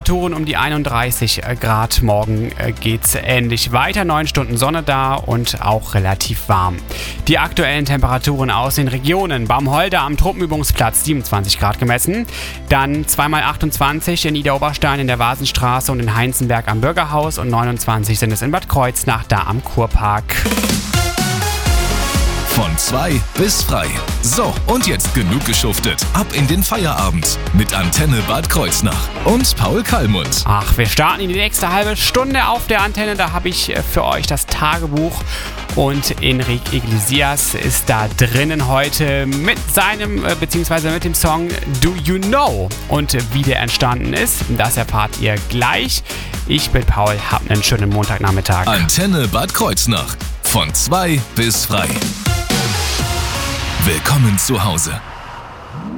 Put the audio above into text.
Temperaturen um die 31 Grad. Morgen geht's ähnlich weiter. 9 Stunden Sonne da und auch relativ warm. Die aktuellen Temperaturen aus den Regionen: Baumholder am Truppenübungsplatz 27 Grad gemessen. Dann 2x28 in Niederoberstein in der Vasenstraße und in Heinzenberg am Bürgerhaus und 29 sind es in Bad Kreuznach, da am Kurpark. Von 2 bis frei. So, und jetzt genug geschuftet. Ab in den Feierabend mit Antenne Bad Kreuznach und Paul Kallmund. Ach, wir starten in die nächste halbe Stunde auf der Antenne. Da habe ich für euch das Tagebuch und Enrique Iglesias ist da drinnen heute mit seinem, beziehungsweise mit dem Song Do You Know? Und wie der entstanden ist, das erfahrt ihr gleich. Ich bin Paul, habt einen schönen Montagnachmittag. Antenne Bad Kreuznach. Von 2 bis frei. Willkommen zu Hause.